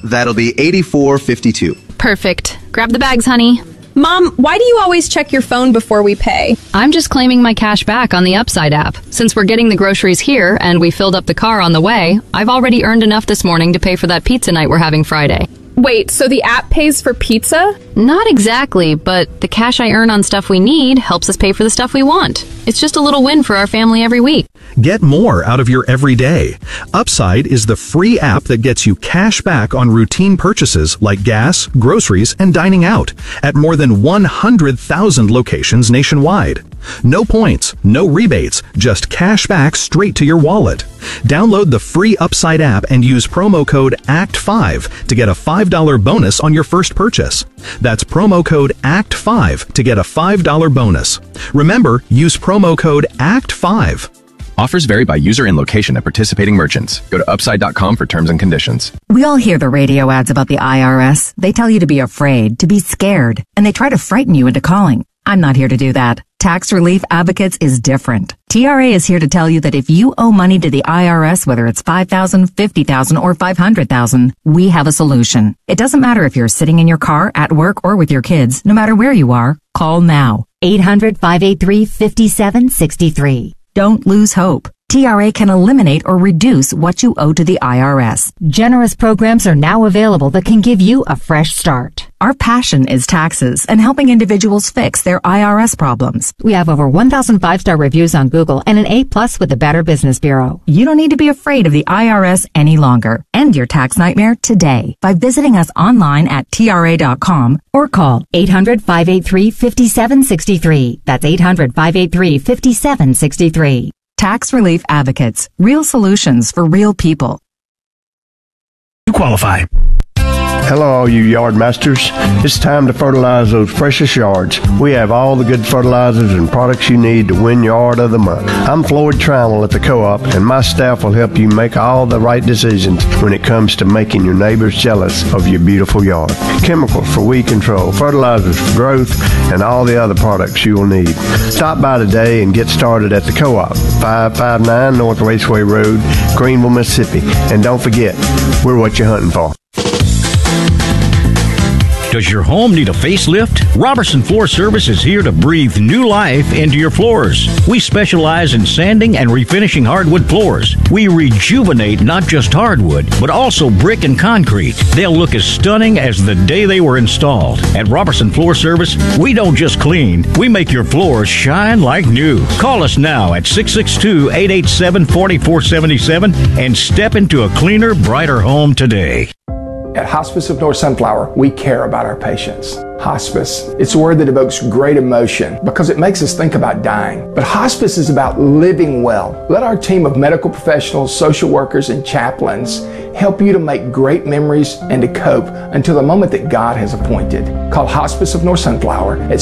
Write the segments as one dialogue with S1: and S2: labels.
S1: That'll be $84.52.
S2: Perfect. Grab the bags, honey.
S3: Mom, why do you always check your phone before we pay?
S2: I'm just claiming my cash back on the Upside app. Since we're getting the groceries here and we filled up the car on the way, I've already earned enough this morning to pay for that pizza night we're having Friday.
S3: Wait, so the app pays for pizza?
S2: Not exactly, but the cash I earn on stuff we need helps us pay for the stuff we want. It's just a little win for our family every week.
S4: Get more out of your everyday. Upside is the free app that gets you cash back on routine purchases like gas, groceries, and dining out at more than 100,000 locations nationwide. No points, no rebates, just cash back straight to your wallet. Download the free Upside app and use promo code ACT5 to get a $5 bonus on your first purchase. That's promo code ACT5 to get a $5 bonus. Remember, use promo code ACT5.
S5: Offers vary by user and location at participating merchants. Go to upside.com for terms and conditions.
S6: We all hear the radio ads about the IRS. They tell you to be afraid, to be scared, and they try to frighten you into calling. I'm not here to do that. Tax Relief Advocates is different. TRA is here to tell you that if you owe money to the IRS, whether it's $5,000, $50,000, or $500,000, we have a solution. It doesn't matter if you're sitting in your car, at work, or with your kids. No matter where you are, call now. 800-583-5763. Don't lose hope. TRA can eliminate or reduce what you owe to the IRS.
S7: Generous programs are now available that can give you a fresh start.
S6: Our passion is taxes and helping individuals fix their IRS problems.
S7: We have over 1,000 5-star reviews on Google and an A+ with the Better Business Bureau.
S6: You don't need to be afraid of the IRS any longer. End your tax nightmare today by visiting us online at TRA.com
S7: or call 800-583-5763. That's 800-583-5763.
S6: Tax Relief Advocates. Real solutions for real people.
S8: You qualify.
S9: Hello, all you yard masters. It's time to fertilize those precious yards. We have all the good fertilizers and products you need to win Yard of the Month. I'm Floyd Trammell at the Co-op, and my staff will help you make all the right decisions when it comes to making your neighbors jealous of your beautiful yard. Chemicals for weed control, fertilizers for growth, and all the other products you will need. Stop by today and get started at the Co-op, 559 North Raceway Road, Greenville, Mississippi. And don't forget, we're what you're hunting for.
S8: Does your home need a facelift? Robertson Floor Service is here to breathe new life into your floors. We specialize in sanding and refinishing hardwood floors. We rejuvenate not just hardwood, but also brick and concrete. They'll look as stunning as the day they were installed. At Robertson Floor Service, we don't just clean, we make your floors shine like new. Call us now at 662-887-4477 and step into a cleaner, brighter home today.
S10: At Hospice of North Sunflower, we care about our patients. Hospice, it's a word that evokes great emotion because it makes us think about dying. But hospice is about living well. Let our team of medical professionals, social workers, and chaplains help you to make great memories and to cope until the moment that God has appointed. Call Hospice of North Sunflower at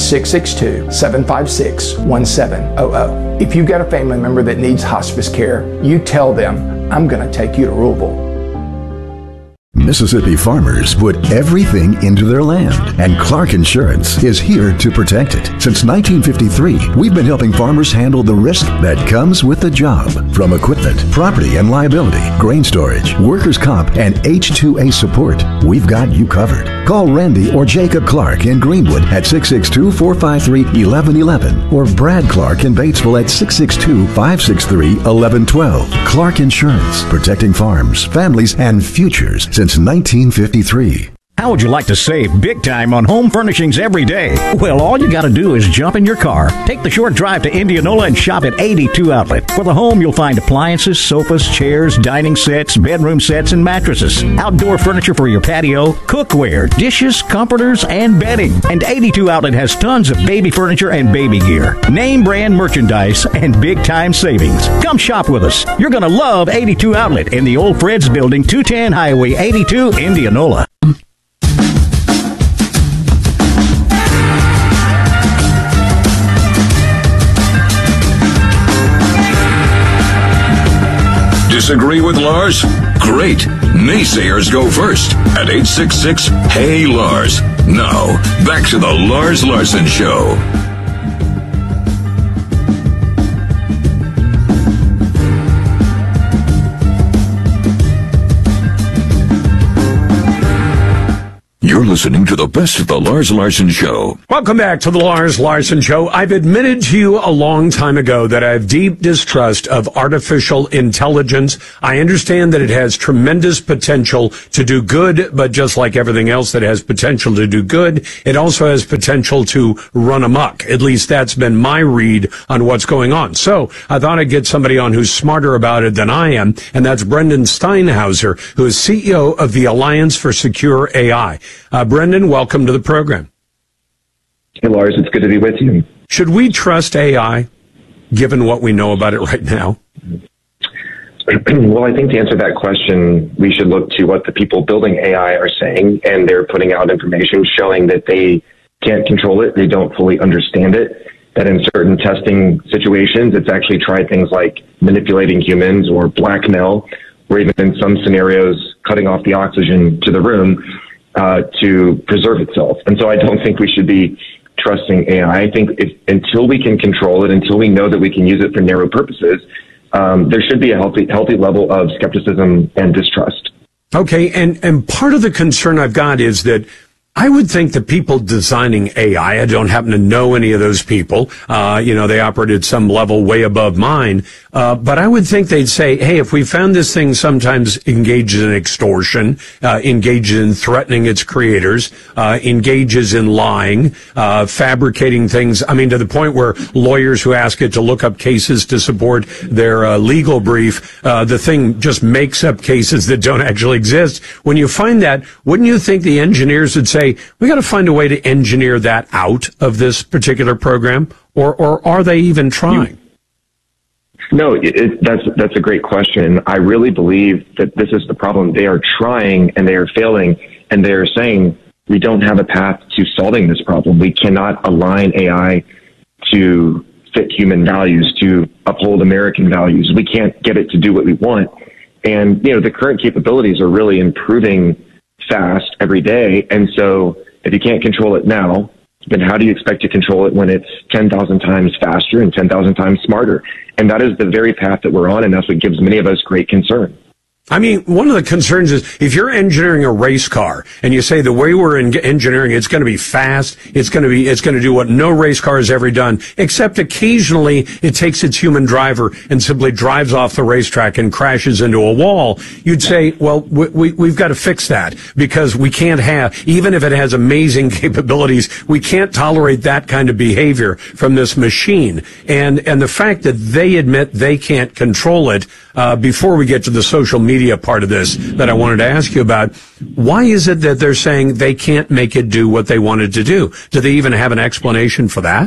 S10: 662-756-1700. If you've got a family member that needs hospice care, you tell them, I'm going to take you to Louisville.
S11: Mississippi farmers put everything into their land, and Clark Insurance is here to protect it. Since 1953, we've been helping farmers handle the risk that comes with the job. From equipment, property and liability, grain storage, workers' comp, and H-2A support, we've got you covered. Call Randy or Jacob Clark in Greenwood at 662-453-1111 or Brad Clark in Batesville at 662-563-1112. Clark Insurance, protecting farms, families, and futures since 1953.
S8: How would you like to save big time on home furnishings every day? Well, all you got to do is jump in your car, take the short drive to Indianola, and shop at 82 Outlet. For the home, you'll find appliances, sofas, chairs, dining sets, bedroom sets, and mattresses. Outdoor furniture for your patio, cookware, dishes, comforters, and bedding. And 82 Outlet has tons of baby furniture and baby gear, name brand merchandise, and big time savings. Come shop with us. You're going to love 82 Outlet in the Old Fred's Building, 210 Highway 82, Indianola.
S12: Disagree with Lars? Great. Naysayers go first at 866-HEY-LARS. Now, back to the Lars Larson Show. You're listening to the best of the Lars Larson Show.
S13: Welcome back to the Lars Larson Show. I've admitted to you a long time ago that I have deep distrust of artificial intelligence. I understand that it has tremendous potential to do good, but just like everything else that has potential to do good, it also has potential to run amok. At least that's been my read on what's going on. So I thought I'd get somebody on who's smarter about it than I am, and that's Brendan Steinhauser, who is CEO of the Alliance for Secure AI. Brendan, welcome to the program.
S14: Hey, Lars, it's good to be with you.
S13: Should we trust AI, given what we know about it right now?
S14: Well, I think to answer that question, we should look to what the people building AI are saying, and they're putting out information showing that they can't control it, they don't fully understand it, that in certain testing situations, it's actually tried things like manipulating humans or blackmail, or even in some scenarios, cutting off the oxygen to the room to preserve itself. And so I don't think we should be trusting AI. I think until we can control it, until we know that we can use it for narrow purposes, there should be a healthy level of skepticism and distrust.
S13: Okay, and part of the concern I've got is that I would think the people designing AI, I don't happen to know any of those people, they operate at some level way above mine, but I would think they'd say, hey, if we found this thing sometimes engages in extortion, engages in threatening its creators, engages in lying, fabricating things, to the point where lawyers who ask it to look up cases to support their legal brief, the thing just makes up cases that don't actually exist. When you find that, wouldn't you think the engineers would say, we got to find a way to engineer that out of this particular program, or are they even trying?
S14: No, that's a great question. I really believe that this is the problem. They are trying and they are failing, and they are saying we don't have a path to solving this problem. We cannot align AI to fit human values, to uphold American values. We can't get it to do what we want. And, the current capabilities are really improving fast every day. And so if you can't control it now, then how do you expect to control it when it's 10,000 times faster and 10,000 times smarter? And that is the very path that we're on, and that's what gives many of us great concern.
S13: One of the concerns is if you're engineering a race car and you say the way we're engineering it's going to be fast, it's going to do what no race car has ever done, except occasionally it takes its human driver and simply drives off the racetrack and crashes into a wall, you'd say, well, we've got to fix that because we can't have, even if it has amazing capabilities, we can't tolerate that kind of behavior from this machine. And the fact that they admit they can't control it, before we get to the social media part of this that I wanted to ask you about, why is it that they're saying they can't make it do what they wanted to do? Do they even have an explanation for that?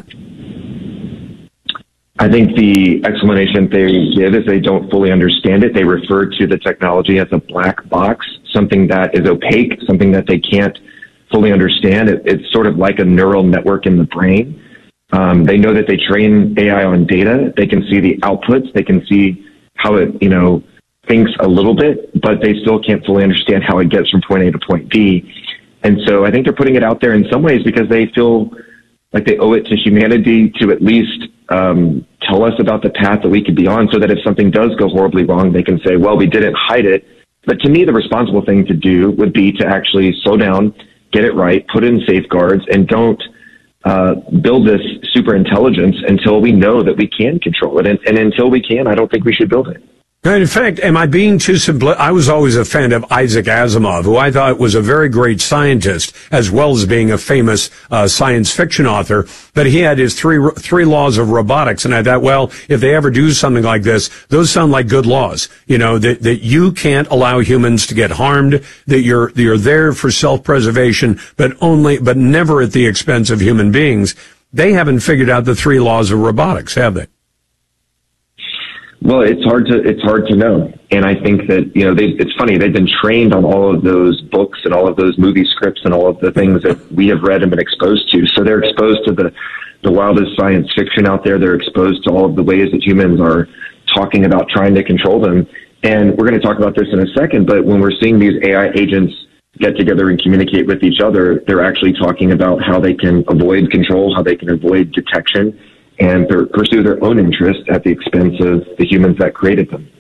S14: I think the explanation they give is they don't fully understand it. They refer to the technology as a black box, something that is opaque, something that they can't fully understand. It's sort of like a neural network in the brain. They know that they train AI on data. They can see the outputs. They can see how it, thinks a little bit, but they still can't fully understand how it gets from point A to point B. And so I think they're putting it out there in some ways because they feel like they owe it to humanity to at least tell us about the path that we could be on so that if something does go horribly wrong, they can say, well, we didn't hide it. But to me, the responsible thing to do would be to actually slow down, get it right, put in safeguards, and don't build this super intelligence until we know that we can control it. And until we can, I don't think we should build it.
S13: In fact, am I being too simple? I was always a fan of Isaac Asimov, who I thought was a very great scientist, as well as being a famous science fiction author. But he had his three laws of robotics, and I thought, well, if they ever do something like this, those sound like good laws. That you can't allow humans to get harmed, that you're there for self-preservation, but never at the expense of human beings. They haven't figured out the 3 laws of robotics, have they?
S14: Well, it's hard to know. And I think that, it's funny, they've been trained on all of those books and all of those movie scripts and all of the things that we have read and been exposed to. So they're exposed to the wildest science fiction out there. They're exposed to all of the ways that humans are talking about trying to control them. And we're going to talk about this in a second, but when we're seeing these AI agents get together and communicate with each other, they're actually talking about how they can avoid control, how they can avoid detection, and pursue their own interest at the expense of the humans that created them.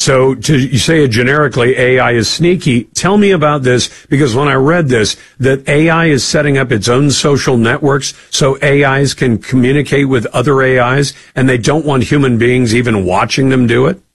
S13: So you say it generically, AI is sneaky. Tell me about this, because when I read this, that AI is setting up its own social networks so AIs can communicate with other AIs, and they don't want human beings even watching them do it?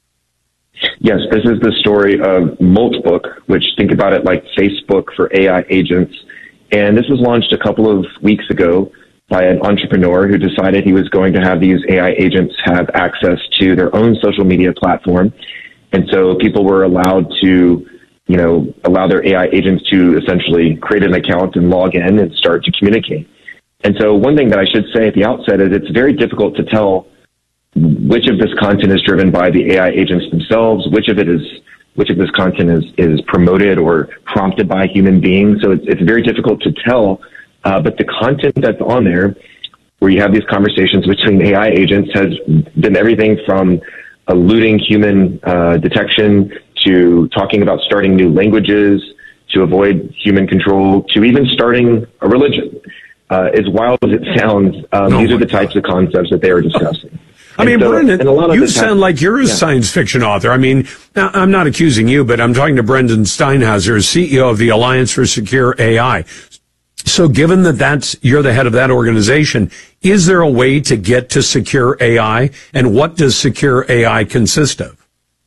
S14: Yes, this is the story of Moltbook, which, think about it like Facebook for AI agents. And this was launched a couple of weeks ago by an entrepreneur who decided he was going to have these AI agents have access to their own social media platform. And so people were allowed to, allow their AI agents to essentially create an account and log in and start to communicate. And so one thing that I should say at the outset is it's very difficult to tell which of this content is driven by the AI agents themselves, which of this content is promoted or prompted by human beings. So it's very difficult to tell. But the content that's on there, where you have these conversations between AI agents, has been everything from eluding human detection to talking about starting new languages to avoid human control to even starting a religion. As wild as it sounds, these are the types of concepts that they are discussing.
S13: I mean, Brendan, you sound like you're a science fiction author. I mean, now, I'm not accusing you, but I'm talking to Brendan Steinhauser, CEO of the Alliance for Secure AI. So given that you're the head of that organization, is there a way to get to secure AI, and what does secure AI consist of?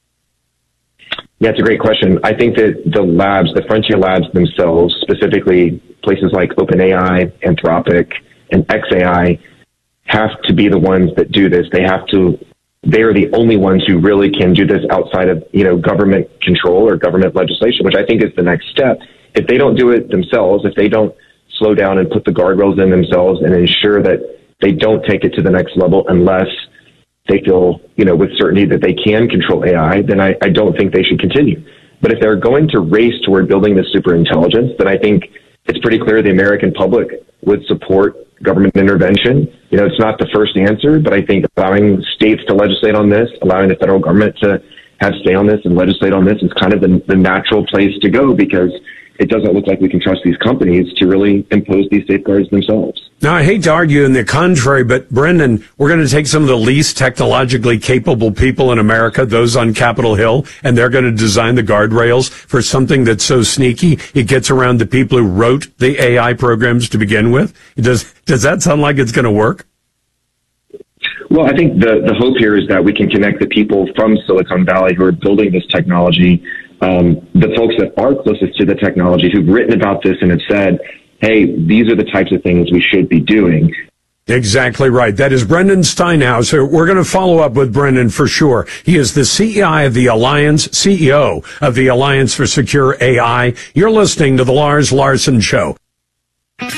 S14: Yeah, it's a great question. I think that the frontier labs themselves, specifically places like OpenAI, Anthropic, and xAI, have to be the ones that do this. They are the only ones who really can do this outside of, government control or government legislation, which I think is the next step. If they don't do it themselves, if they don't slow down and put the guardrails in themselves and ensure that they don't take it to the next level unless they feel, with certainty that they can control AI, then I don't think they should continue. But if they're going to race toward building this super intelligence, then I think it's pretty clear the American public would support government intervention. It's not the first answer, but I think allowing states to legislate on this, allowing the federal government to have say on this and legislate on this is kind of the natural place to go, because it doesn't look like we can trust these companies to really impose these safeguards themselves.
S13: Now, I hate to argue in the contrary, but Brendan, we're going to take some of the least technologically capable people in America, those on Capitol Hill, and they're going to design the guardrails for something that's so sneaky it gets around the people who wrote the AI programs to begin with. Does that sound like it's going to work?
S14: Well, I think the hope here is that we can connect the people from Silicon Valley who are building this technology, the folks that are closest to the technology who've written about this and have said, hey, these are the types of things we should be doing.
S13: Exactly right. That is Brendan Steinhauser. We're going to follow up with Brendan for sure. He is the CEO of the Alliance for Secure AI. You're listening to The Lars Larson Show.